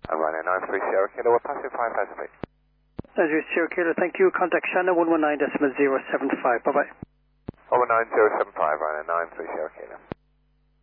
Ryanair 93 Sierra Kilo, we're passing 5,000 feet. Azure Sierra Kilo, thank you. Contact Shannon 119.075. Bye-bye. 19075, Ryanair 93 Sierra Kilo.